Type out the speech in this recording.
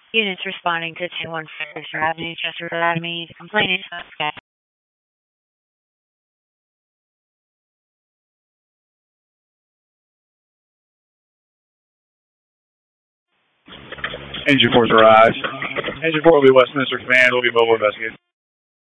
Units responding to 215 Avenue, Chester Academy. Complaining suspect. Engine 4's arrived. Engine 4 will be Westminster Command. Will be mobile investigated.